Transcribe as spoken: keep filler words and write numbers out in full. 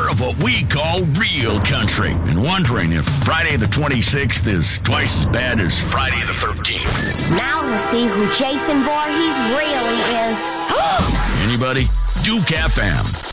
of what we call real country, and wondering if Friday the twenty-sixth is twice as bad as Friday the thirteenth. Now we'll see who Jason Voorhees really is. Anybody? Duke F M.